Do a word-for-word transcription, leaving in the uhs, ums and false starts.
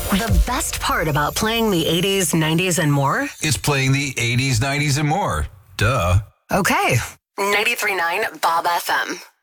The best part about playing the eighties, nineties, and more? It's playing the eighties, nineties, and more. Duh. Okay. ninety-three point nine Bob F M.